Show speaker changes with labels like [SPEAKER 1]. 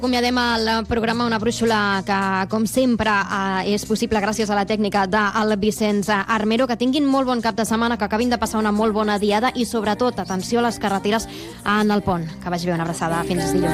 [SPEAKER 1] Acomiadem el programa Una brúixola que, com sempre, és possible gràcies a la tècnica del Vicenç Armero. Que tinguin molt bon cap de setmana, que acabin de passar una molt bona diada i, sobretot, atenció a les carreteres en el pont. Que vagi bé, una abraçada. Fins dilluns.